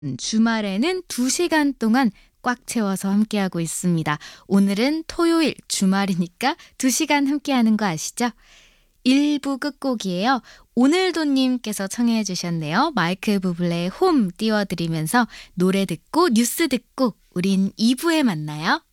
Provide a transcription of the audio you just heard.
주말에는 2시간 동안 꽉 채워서 함께하고 있습니다. 오늘은 토요일 주말이니까 2시간 함께하는 거 아시죠? 1부 끝곡이에요. 오늘도님께서 청해 주셨네요. 마이클 부블레의 홈 띄워드리면서 노래 듣고 뉴스 듣고 우린 2부에 만나요.